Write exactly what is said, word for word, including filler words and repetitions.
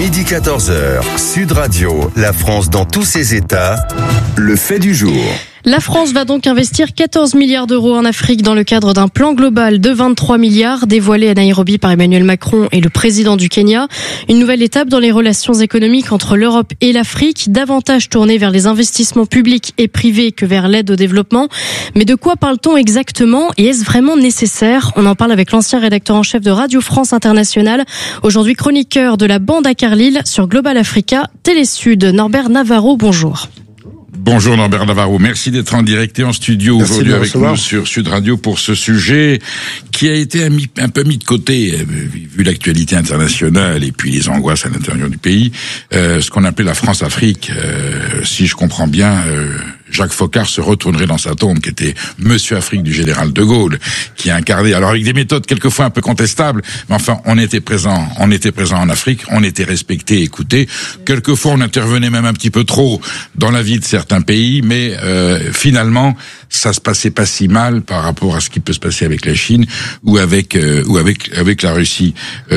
midi quatorze heures, Sud Radio, la France dans tous ses états, le fait du jour. La France va donc investir quatorze milliards d'euros en Afrique dans le cadre d'un plan global de vingt-trois milliards dévoilé à Nairobi par Emmanuel Macron et le président du Kenya. Une nouvelle étape dans les relations économiques entre l'Europe et l'Afrique, davantage tournée vers les investissements publics et privés que vers l'aide au développement. Mais de quoi parle-t-on exactement et est-ce vraiment nécessaire ? On en parle avec l'ancien rédacteur en chef de Radio France Internationale, aujourd'hui chroniqueur de la bande à Carlyle sur Global Africa, Télé Sud. Norbert Navarro, bonjour. Bonjour Norbert Navarro, merci d'être en direct et en studio merci aujourd'hui avec nous sur Sud Radio pour ce sujet qui a été un, un peu mis de côté, vu l'actualité internationale et puis les angoisses à l'intérieur du pays, euh, ce qu'on appelait la France-Afrique. Euh, si je comprends bien, euh, Jacques Foccart se retournerait dans sa tombe, qui était Monsieur Afrique du général de Gaulle, qui a incarné, alors avec des méthodes quelquefois un peu contestables, mais enfin on était présent, on était présent en Afrique, on était respecté, écouté. Quelquefois on intervenait même un petit peu trop dans la vie de certains pays, mais euh, finalement ça se passait pas si mal par rapport à ce qui peut se passer avec la Chine ou avec euh, ou avec avec la Russie. Euh,